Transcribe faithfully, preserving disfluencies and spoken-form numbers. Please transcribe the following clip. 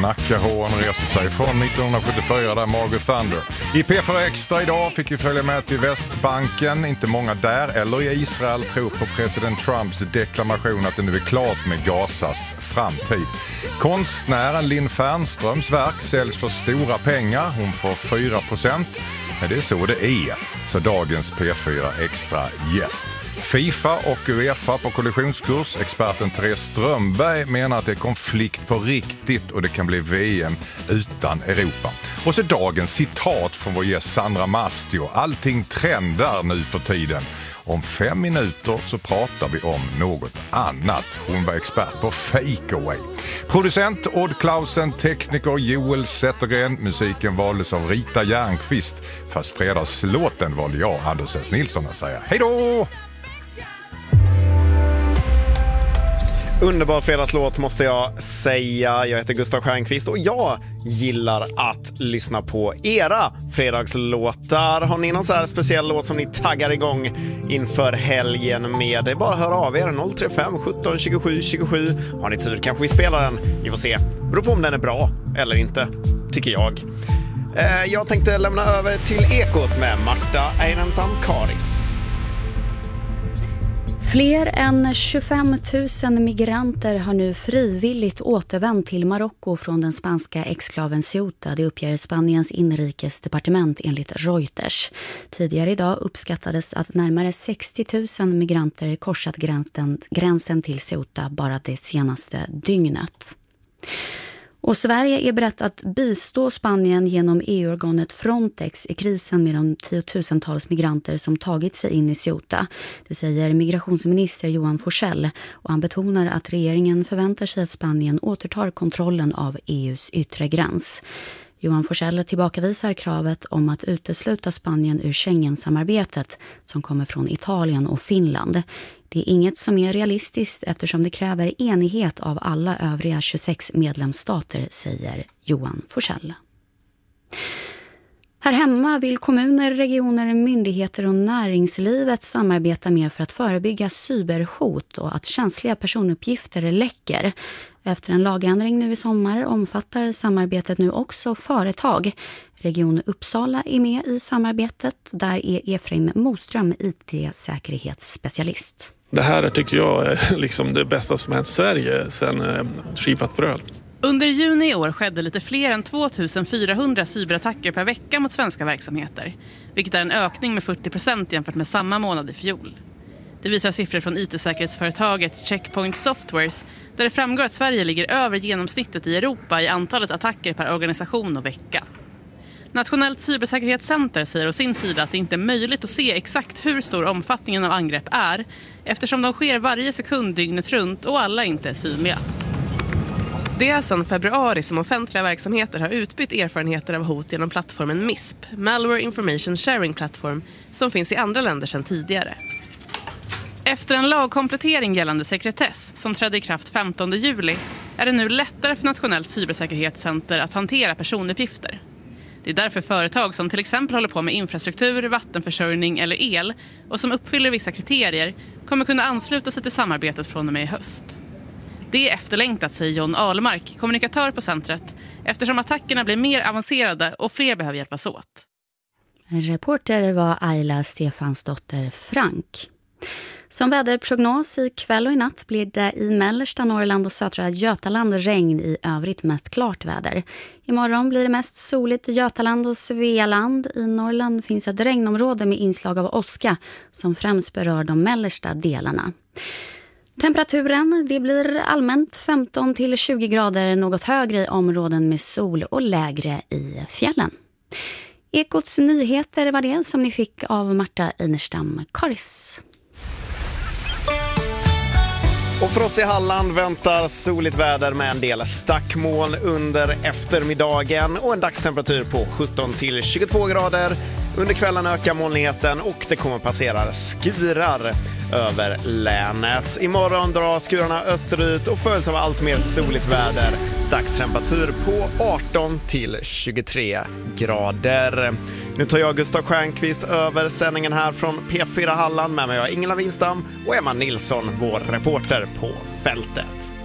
Nackarån reser sig från nittonhundrasjuttiofyra där Margaret Thunder. I P fyra Extra idag fick vi följa med till Västbanken. Inte många där eller i Israel tror på president Trumps deklamation att det nu är klart med Gazas framtid. Konstnären Linn Fernströms verk säljs för stora pengar. Hon får fyra procent. Men det är så det är, så dagens P fyra Extra gäst. FIFA och UEFA på kollisionskurs. Experten Therese Strömberg menar att det är konflikt på riktigt och det kan bli V M utan Europa. Och så dagens citat från vår gäst Sandra Mastio. Allting trendar nu för tiden. Om fem minuter så pratar vi om något annat. Hon var expert på fake-away. Producent Odd Klausen, tekniker Joel Zettergren. Musiken valdes av Rita Järnqvist. Fast fredagslåten valde jag, Anders S. Nilsson, att säga hej då! Underbar fredagslåt måste jag säga. Jag heter Gustav Stjernqvist och jag gillar att lyssna på era fredagslåtar. Har ni någon så här speciell låt som ni taggar igång inför helgen med? Det är bara att höra av er. noll tre fem sjutton tjugosju tjugosju. Har ni tur kanske vi spelar den. Vi får se. Beror på om den är bra eller inte, tycker jag. Jag tänkte lämna över till Ekot med Marta Einentam Karis. Fler än tjugofem tusen migranter har nu frivilligt återvänt till Marocko från den spanska exklaven Ceuta. Det uppger Spaniens inrikesdepartement enligt Reuters. Tidigare idag uppskattades att närmare sextio tusen migranter korsat gränsen, gränsen till Ceuta bara det senaste dygnet. Och Sverige är berett att bistå Spanien genom E U-organet Frontex i krisen med de tiotusentals migranter som tagit sig in i Ceuta. Det säger migrationsminister Johan Forssell, och han betonar att regeringen förväntar sig att Spanien återtar kontrollen av E U:s yttre gräns. Johan Forssell tillbakavisar kravet om att utesluta Spanien ur Schengen-samarbetet som kommer från Italien och Finland. Det är inget som är realistiskt eftersom det kräver enighet av alla övriga tjugosex medlemsstater, säger Johan Forssell. Här hemma vill kommuner, regioner, myndigheter och näringslivet samarbeta mer för att förebygga cyberhot och att känsliga personuppgifter läcker. Efter en lagändring nu i sommar omfattar samarbetet nu också företag. Region Uppsala är med i samarbetet. Där är Efraim Moström I T-säkerhetsspecialist. Det här tycker jag är liksom det bästa som hänt Sverige sedan eh, skivat bröd. Under juni i år skedde lite fler än tvåtusenfyrahundra cyberattacker per vecka mot svenska verksamheter, vilket är en ökning med fyrtio procent jämfört med samma månad i fjol. Det visar siffror från I T-säkerhetsföretaget Checkpoint Softwares, där det framgår att Sverige ligger över genomsnittet i Europa i antalet attacker per organisation och vecka. Nationellt cybersäkerhetscenter säger å sin sida att det inte är möjligt att se exakt hur stor omfattningen av angrepp är, eftersom de sker varje sekund dygnet runt och alla inte är synliga. Det är sedan februari som offentliga verksamheter har utbytt erfarenheter av hot genom plattformen M I S P, Malware Information Sharing Platform, som finns i andra länder sedan tidigare. Efter en lagkomplettering gällande sekretess som trädde i kraft femtonde juli är det nu lättare för Nationellt cybersäkerhetscenter att hantera personuppgifter. Det är därför företag som till exempel håller på med infrastruktur, vattenförsörjning eller el och som uppfyller vissa kriterier kommer kunna ansluta sig till samarbetet från och med i höst. Det är efterlängtat, säger John Ahlmark, kommunikatör på centret, eftersom attackerna blir mer avancerade och fler behöver hjälpas åt. Reporter var Ayla Stefansdotter Frank. Som väderprognos i kväll och i natt blir det i mellersta Norrland och södra Götaland regn, i övrigt mest klart väder. Imorgon blir det mest soligt i Götaland och Svealand. I Norrland finns ett regnområde med inslag av åska som främst berör de mellersta delarna. Temperaturen, det blir allmänt femton till tjugo grader, något högre i områden med sol och lägre i fjällen. Ekots nyheter var det som ni fick av Marta Einentam Karis. Och för oss i Halland väntar soligt väder med en del stackmoln under eftermiddagen och en dagstemperatur på sjutton till tjugotvå grader. Under kvällen ökar molnigheten och det kommer passera skurar över länet. Imorgon drar skurarna österut och följs av allt mer soligt väder. Dagstemperatur på arton till tjugotre grader. Nu tar jag Gustav Stjernqvist över sändningen här från P fyra Halland. Med mig har Ingela Winstam och Emma Nilsson, vår reporter på fältet.